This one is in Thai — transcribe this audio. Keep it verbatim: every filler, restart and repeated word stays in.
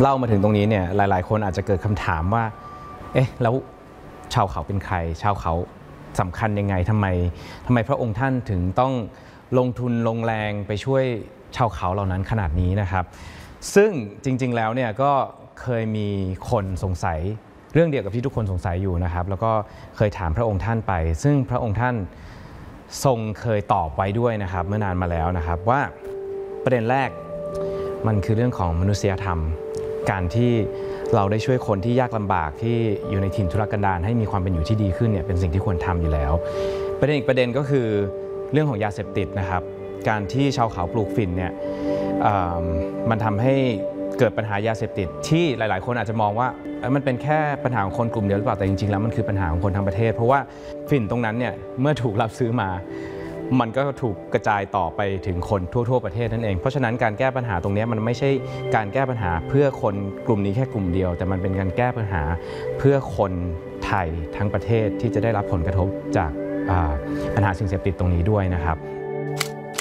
เล่ามาถึงตรงนี้เนี่ยหลายๆคนอาจจะเกิดคำถามว่าเอ๊ะแล้วชาวเขาเป็นใครชาวเขาสำคัญยังไงทำไมทำไมพระองค์ท่านถึงต้องลงทุนลงแรงไปช่วยชาวเขาเหล่านั้นขนาดนี้นะครับซึ่งจริงๆแล้วเนี่ยก็เคยมีคนสงสัยเรื่องเดียวกับที่ทุกคนสงสัยอยู่นะครับแล้วก็เคยถามพระองค์ท่านไปซึ่งพระองค์ท่านทรงเคยตอบไว้ด้วยนะครับเมื่อนานมาแล้วนะครับว่าประเด็นแรกมันคือเรื่องของมนุษยธรรมการที่เราได้ช่วยคนที่ยากลำบากที่อยู่ในถิ่นทุรกันดารให้มีความเป็นอยู่ที่ดีขึ้นเนี่ยเป็นสิ่งที่ควรทำอยู่แล้วประเด็นอีกประเด็นก็คือเรื่องของยาเสพติดนะครับการที่ชาวเขาปลูกฝิ่นเนี่ยมันทำให้เกิดปัญหายาเสพติดที่หลายๆคนอาจจะมองว่ามันเป็นแค่ปัญหาของคนกลุ่มเดียวหรือเปล่าแต่จริงๆแล้วมันคือปัญหาของคนทั้งประเทศเพราะว่าฝิ่นตรงนั้นเนี่ยเมื่อถูกรับซื้อมามันก็ถูกกระจายต่อไปถึงคนทั่วๆประเทศนั่นเองเพราะฉะนั้นการแก้ปัญหาตรงนี้มันไม่ใช่การแก้ปัญหาเพื่อคนกลุ่มนี้แค่กลุ่มเดียวแต่มันเป็นการแก้ปัญหาเพื่อคนไทยทั้งประเทศที่จะได้รับผลกระทบจากปัญหาสิ่งเสพติดตรงนี้ด้วยนะครับ